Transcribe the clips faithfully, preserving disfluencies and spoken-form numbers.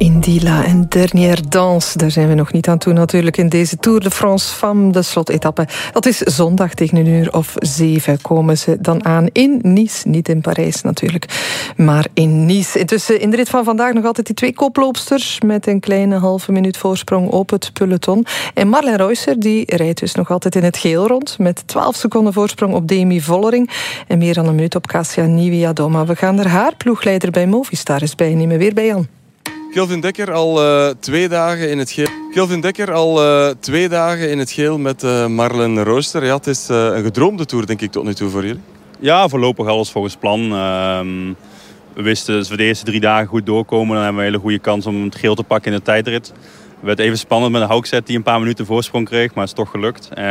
Indila en Dernière Danse. Daar zijn we nog niet aan toe natuurlijk in deze Tour de France Femmes, de slotetappe. Dat is zondag tegen een uur of zeven komen ze dan aan in Nice. Niet in Parijs natuurlijk, maar in Nice. Intussen in de rit van vandaag nog altijd die twee koploopsters met een kleine halve minuut voorsprong op het peloton. En Marlen Reusser die rijdt dus nog altijd in het geel rond met twaalf seconden voorsprong op Demi Vollering en meer dan een minuut op Kasia Niewiadoma. We gaan er haar ploegleider bij Movistar eens bij nemen. Weer bij Jan. Kelvin Dekker al uh, twee dagen in het geel. Kelvin Dekker al uh, twee dagen in het geel met uh, Marlen Reusser. Ja, het is uh, een gedroomde tour, denk ik, tot nu toe voor jullie. Ja, voorlopig alles volgens plan. Uh, we wisten dat we de eerste drie dagen goed doorkomen. Dan hebben we een hele goede kans om het geel te pakken in de tijdrit. Het werd even spannend met een Haukstedt die een paar minuten voorsprong kreeg, maar het is toch gelukt. Uh,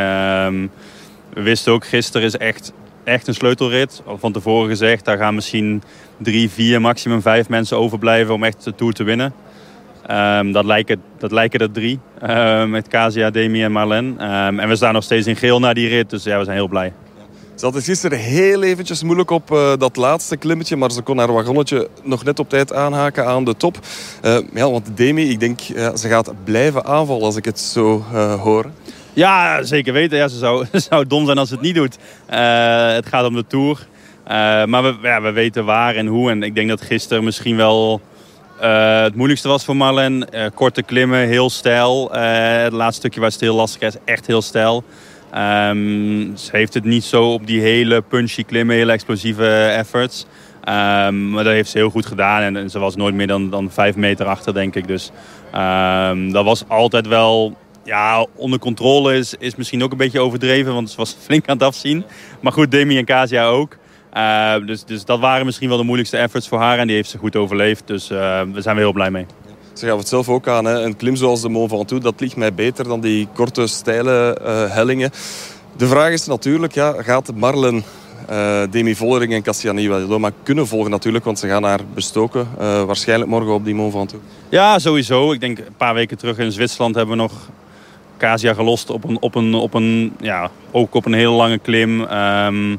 we wisten ook, gisteren is echt, echt een sleutelrit. Van tevoren gezegd, daar gaan misschien drie, vier, maximum vijf mensen overblijven om echt de Tour te winnen. Um, dat, lijken, dat lijken er drie. Uh, met Kasia, Demi en Marlen. Um, en we staan nog steeds in geel na die rit. Dus ja, we zijn heel blij. Ze had het gisteren heel eventjes moeilijk op uh, dat laatste klimmetje. Maar ze kon haar wagonnetje nog net op tijd aanhaken aan de top. Uh, ja, want Demi, ik denk, uh, ze gaat blijven aanvallen als ik het zo uh, hoor. Ja, zeker weten. Ja, ze zou, ze zou dom zijn als ze het niet doet. Uh, het gaat om de Tour. Uh, maar we, ja, we weten waar en hoe. En ik denk dat gisteren misschien wel uh, het moeilijkste was voor Marlen. Uh, korte klimmen, heel steil. Uh, het laatste stukje waar het heel lastig is, echt heel steil. Um, ze heeft het niet zo op die hele punchy klimmen, hele explosieve efforts. Um, maar dat heeft ze heel goed gedaan. En, en ze was nooit meer dan, dan vijf meter achter, denk ik. Dus um, dat was altijd wel... Ja, onder controle is, is misschien ook een beetje overdreven. Want ze was flink aan het afzien. Maar goed, Demi en Kasia ook. Uh, dus, dus dat waren misschien wel de moeilijkste efforts voor haar. En die heeft ze goed overleefd. Dus uh, daar zijn we heel blij mee. Ze gaf het zelf ook aan. Hè. Een klim zoals de Mont Ventoux, dat ligt mij beter dan die korte, steile uh, hellingen. De vraag is natuurlijk, ja, gaat Marlen, uh, Demi Vollering en Kasia Niewiadoma kunnen volgen natuurlijk? Want ze gaan haar bestoken. Uh, waarschijnlijk morgen op die Mont Ventoux. Ja, sowieso. Ik denk een paar weken terug in Zwitserland hebben we nog Kasia gelost op een, op een, op een, ja, ook op een hele lange klim. Um,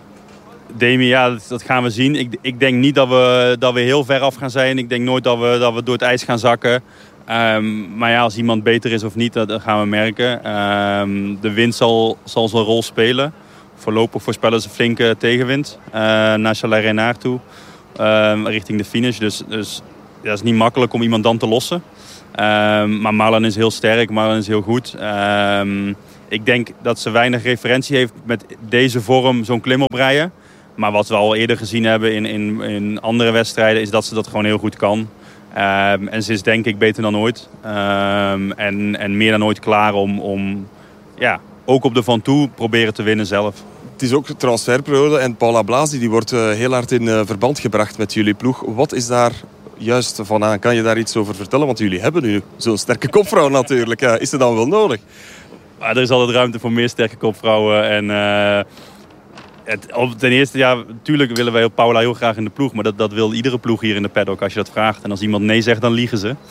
Demi, ja, dat, dat gaan we zien. Ik, ik denk niet dat we, dat we heel ver af gaan zijn. Ik denk nooit dat we, dat we door het ijs gaan zakken. Um, maar ja, als iemand beter is of niet, dat, dat gaan we merken. Um, de wind zal, zal zijn rol spelen. Voorlopig voorspellen ze flinke tegenwind uh, naar Chalais-Reynard toe. Uh, richting de finish. Dus, dus ja, dat is niet makkelijk om iemand dan te lossen. Um, maar Marlen is heel sterk, Marlen is heel goed. Um, ik denk dat ze weinig referentie heeft met deze vorm zo'n klim oprijden. Maar wat we al eerder gezien hebben in, in, in andere wedstrijden is dat ze dat gewoon heel goed kan. Um, en ze is denk ik beter dan ooit. Um, en, en meer dan ooit klaar om, om ja, ook op de Ventoux proberen te winnen zelf. Het is ook transferperiode en Paula Blasi die wordt uh, heel hard in uh, verband gebracht met jullie ploeg. Wat is daar juist van aan? Kan je daar iets over vertellen? Want jullie hebben nu zo'n sterke kopvrouw natuurlijk. Ja, is er dan wel nodig? Maar er is altijd ruimte voor meer sterke kopvrouwen. En, uh, het, ten eerste, ja, natuurlijk willen wij Paula heel graag in de ploeg. Maar dat, dat wil iedere ploeg hier in de paddock als je dat vraagt. En als iemand nee zegt, dan liegen ze.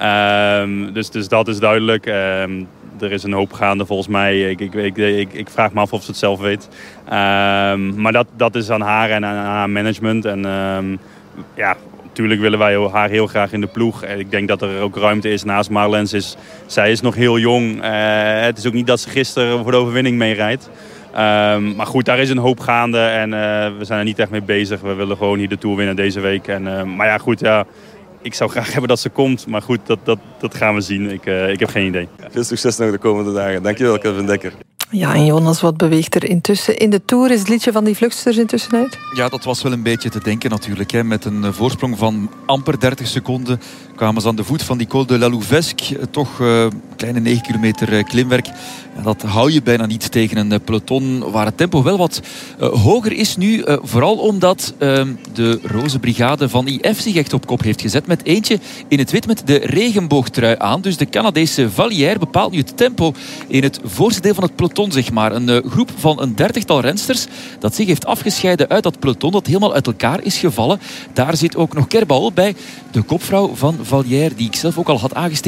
Um, dus, dus dat is duidelijk. Um, er is een hoop gaande volgens mij. Ik, ik, ik, ik, ik vraag me af of ze het zelf weet. Um, maar dat, dat is aan haar en aan haar management. En um, ja... Natuurlijk willen wij haar heel graag in de ploeg. Ik denk dat er ook ruimte is naast Marlen. Is, zij is nog heel jong. Uh, het is ook niet dat ze gisteren voor de overwinning meerijdt. Um, maar goed, daar is een hoop gaande. En uh, we zijn er niet echt mee bezig. We willen gewoon hier de Tour winnen deze week. En, uh, maar ja, goed, ja, ik zou graag hebben dat ze komt. Maar goed, dat, dat, dat gaan we zien. Ik, uh, ik heb geen idee. Veel succes nog de komende dagen. Dankjewel, Kelvin Dekker. Ja, en Jonas, wat beweegt er intussen in de Tour? Is het liedje van die vluchtsters intussen uit? Ja, dat was wel een beetje te denken natuurlijk. Hè. Met een voorsprong van amper dertig seconden kwamen ze aan de voet van die Col de la Louvesque. Toch een uh, kleine negen kilometer klimwerk. En dat hou je bijna niet tegen een peloton waar het tempo wel wat uh, hoger is nu. Uh, vooral omdat uh, de Roze Brigade van I F zich echt op kop heeft gezet. Met eentje in het wit met de regenboogtrui aan. Dus de Canadese Vallière bepaalt nu het tempo in het voorste deel van het peloton, zeg maar. Een uh, groep van een dertigtal rensters dat zich heeft afgescheiden uit dat peloton dat helemaal uit elkaar is gevallen. Daar zit ook nog Kerbal bij, de kopvrouw van Vallière, die ik zelf ook al had aangestipt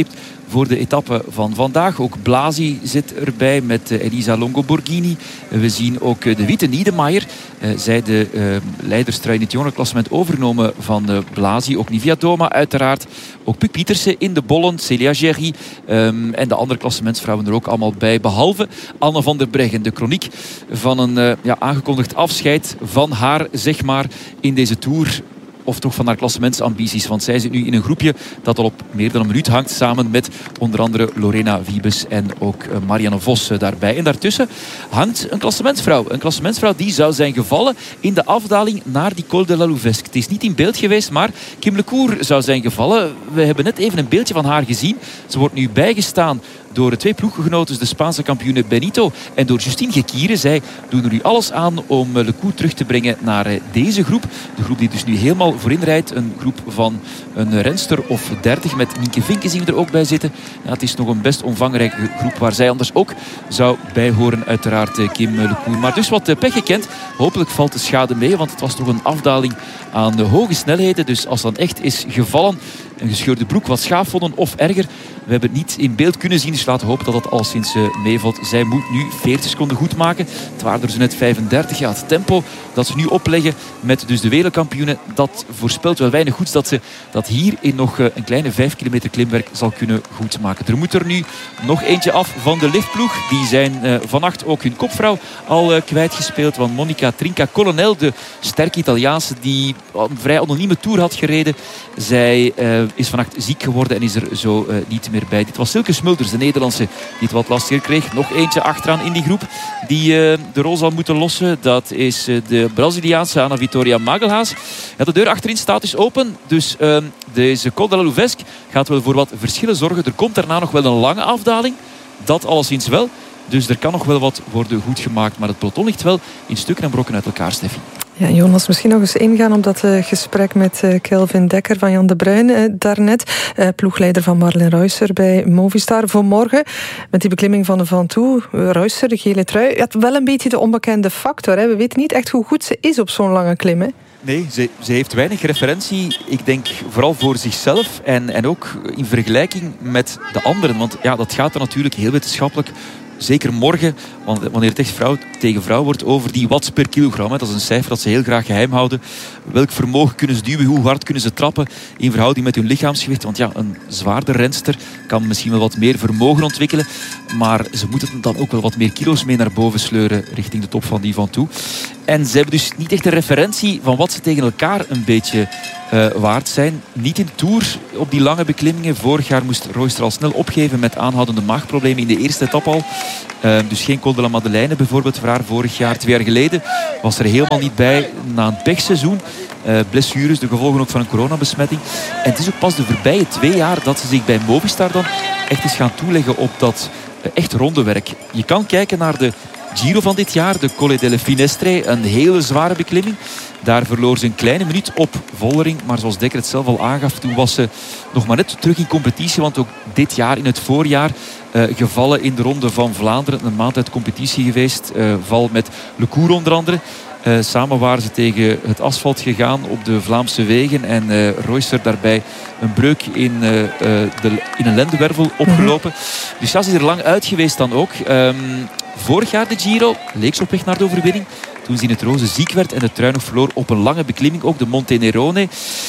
voor de etappe van vandaag. Ook Blasi zit erbij met uh, Elisa Longo-Borghini. Uh, we zien ook uh, de Witte Niedermayer. Uh, zij de uh, leiderstrui in het jongerenklassement overgenomen van uh, Blasi. Ook Nivia Doma uiteraard. Ook Puk Pietersen in de bollen. Celia Gerry. Um, en de andere klassementsvrouwen er ook allemaal bij. Behalve Anne van der Breggen. De kroniek van een uh, ja, aangekondigd afscheid van haar, zeg maar, in deze Tour. Of toch van haar klassementsambities. Want zij zit nu in een groepje dat al op meer dan een minuut hangt. Samen met onder andere Lorena Wiebes en ook Marianne Vos daarbij. En daartussen hangt een klassementsvrouw. Een klassementsvrouw die zou zijn gevallen in de afdaling naar die Col de la Louvesque. Het is niet in beeld geweest, maar Kim Lecour zou zijn gevallen. We hebben net even een beeldje van haar gezien. Ze wordt nu bijgestaan door twee ploeggenoten, de Spaanse kampioene Benito en door Justine Gekire. Zij doen er nu alles aan om Lecour terug te brengen naar deze groep. De groep die dus nu helemaal voorin rijdt. Een groep van een renster of dertig. Met Nienke Vinken zien we er ook bij zitten. Ja, het is nog een best omvangrijke groep waar zij anders ook zou bij horen. Uiteraard Kim Lecour. Maar dus wat pech gekend. Hopelijk valt de schade mee, want het was toch een afdaling aan de hoge snelheden. Dus als dan echt is gevallen, een gescheurde broek, wat schaafwonden of erger. We hebben het niet in beeld kunnen zien, dus laten we hopen dat het alleszins uh, meevalt. Zij moet nu veertig seconden goed maken. Het waren er zo net vijfendertig. Ja, het tempo dat ze nu opleggen met dus de wereldkampioenen, dat voorspelt wel weinig goeds dat ze dat hier in nog uh, een kleine vijf kilometer klimwerk zal kunnen goedmaken. Er moet er nu nog eentje af van de liftploeg. Die zijn uh, vannacht ook hun kopvrouw al uh, kwijtgespeeld. Want Monica Trinca Colonel, de sterke Italiaanse die een vrij anonieme tour had gereden, zij uh, is vannacht ziek geworden en is er zo uh, niet meer bij. Dit was Silke Smulders, de Nederlandse, die het wat lastiger kreeg. Nog eentje achteraan in die groep die uh, de rol zal moeten lossen. Dat is uh, de Braziliaanse Ana Vitória Magalhaes. Ja, de deur achterin staat dus open. Dus uh, deze Col de la Louvesque gaat wel voor wat verschillen zorgen. Er komt daarna nog wel een lange afdaling. Dat alleszins wel. Dus er kan nog wel wat worden goedgemaakt. Maar het peloton ligt wel in stukken en brokken uit elkaar, Steffi. Ja, Jonas, misschien nog eens ingaan op dat uh, gesprek met uh, Kelvin Dekker van Jan de Bruin uh, daarnet. Uh, ploegleider van Marlen Reusser bij Movistar voor morgen. Met die beklimming van de Ventoux. Uh, Reusser, de gele trui. Ja, wel een beetje de onbekende factor. Hè. We weten niet echt hoe goed ze is op zo'n lange klim. Hè. Nee, ze, ze heeft weinig referentie. Ik denk vooral voor zichzelf. En, en ook in vergelijking met de anderen. Want ja, dat gaat er natuurlijk heel wetenschappelijk. Zeker morgen, wanneer het echt vrouw tegen vrouw wordt, over die watts per kilogram. Dat is een cijfer dat ze heel graag geheim houden. Welk vermogen kunnen ze duwen, hoe hard kunnen ze trappen in verhouding met hun lichaamsgewicht. Want ja, een zwaarder renster kan misschien wel wat meer vermogen ontwikkelen. Maar ze moeten dan ook wel wat meer kilo's mee naar boven sleuren richting de top van die Ventoux. En ze hebben dus niet echt een referentie van wat ze tegen elkaar een beetje uh, waard zijn. Niet in de Tour op die lange beklimmingen. Vorig jaar moest Reusser al snel opgeven met aanhoudende maagproblemen in de eerste etappe al. Uh, dus geen Col de la Madeleine bijvoorbeeld voor haar vorig jaar. Twee jaar geleden was er helemaal niet bij na een pechseizoen. Uh, blessures, de gevolgen ook van een coronabesmetting. En het is ook pas de voorbije twee jaar dat ze zich bij Movistar dan echt is gaan toeleggen op dat uh, echt ronde werk. Je kan kijken naar de Giro van dit jaar, de Colle delle Finestre, een hele zware beklimming. Daar verloor ze een kleine minuut op Vollering. Maar zoals Dekker het zelf al aangaf, toen was ze nog maar net terug in competitie. Want ook dit jaar, in het voorjaar, uh, gevallen in de Ronde van Vlaanderen. Een maand uit competitie geweest. Uh, val met Lecour onder andere. Uh, samen waren ze tegen het asfalt gegaan op de Vlaamse wegen. En uh, Reusser daarbij een breuk in, uh, uh, de, in een lendenwervel opgelopen. Mm-hmm. Dus ja, ze is er lang uit geweest dan ook. Um, vorig jaar de Giro leek ze op weg naar de overwinning. Toen ze in het roze ziek werd en de trui nog verloor op een lange beklimming. Ook de Monte Nerone.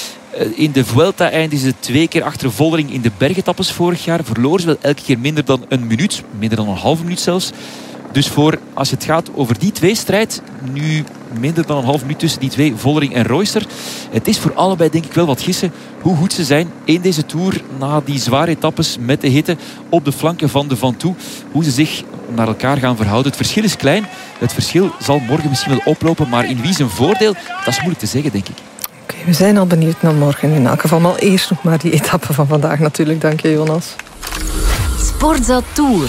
In de Vuelta eindigde ze twee keer achter Vollering in de bergetappes vorig jaar. Verloor ze wel elke keer minder dan een minuut. Minder dan een halve minuut zelfs. Dus voor, als het gaat over die twee strijd, nu minder dan een half minuut tussen die twee, Vollering en Reusser. Het is voor allebei denk ik wel wat gissen hoe goed ze zijn in deze Tour na die zware etappes met de hitte op de flanken van de Ventoux. Hoe ze zich naar elkaar gaan verhouden. Het verschil is klein. Het verschil zal morgen misschien wel oplopen, maar in wie zijn voordeel, dat is moeilijk te zeggen denk ik. Oké, we zijn al benieuwd naar morgen in elk geval. Maar eerst nog maar die etappe van vandaag natuurlijk. Dank je, Jonas. Sportza Tour.